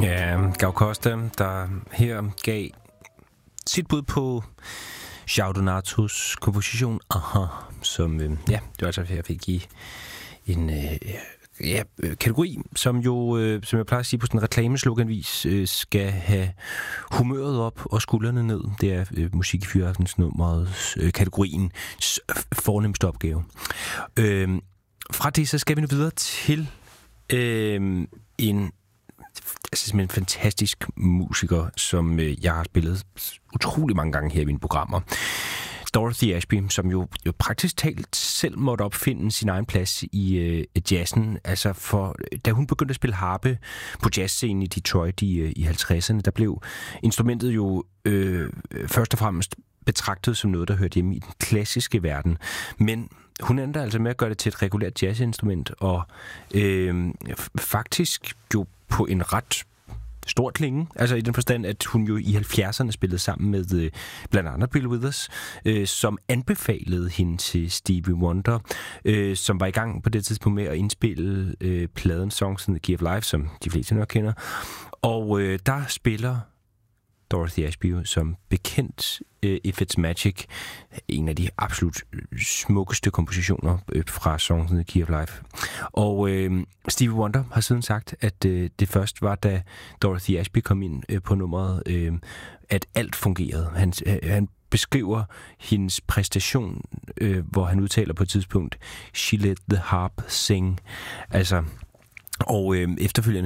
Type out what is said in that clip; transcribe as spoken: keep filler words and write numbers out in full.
Ja, Gal Costa, der her gav sit bud på João Donatos komposition Aha, som, øh, ja, det var altså, jeg fik give en øh, ja, kategori, som jo, øh, som jeg plejer at sige på sådan en reklamesloganvis, øh, skal have humøret op og skuldrene ned. Det er øh, musik i Fyraftens nummeret, øh, kategorien fornemmeste opgave. Øh, fra det, så skal vi nu videre til øh, en altså en fantastisk musiker, som øh, jeg har spillet utrolig mange gange her i mine programmer. Dorothy Ashby, som jo, jo praktisk talt selv måtte opfinde sin egen plads i øh, jazzen. Altså for, da hun begyndte at spille harpe på jazzscenen i Detroit i, øh, i halvtredserne, der blev instrumentet jo øh, først og fremmest betragtet som noget, der hørte hjemme i den klassiske verden. Men hun endte altså med at gøre det til et regulært jazzinstrument, og øh, faktisk jo på en ret stor klinge, altså i den forstand, at hun jo i halvfjerdserne spillede sammen med øh, blandt andet Bill Withers, øh, som anbefalede hende til Stevie Wonder, øh, som var i gang på det tidspunkt med at indspille øh, pladen Songs in the Key of Life, som de fleste nok kender. Og øh, der spiller Dorothy Ashby som bekendt uh, If It's Magic, en af de absolut smukkeste kompositioner uh, fra Songs in the Key of Life. Og uh, Stevie Wonder har siden sagt, at uh, det først var, da Dorothy Ashby kom ind uh, på nummeret, uh, at alt fungerede. Han, uh, han beskriver hendes præstation, uh, hvor han udtaler på et tidspunkt, "She let the harp sing." Altså, og uh, efterfølgende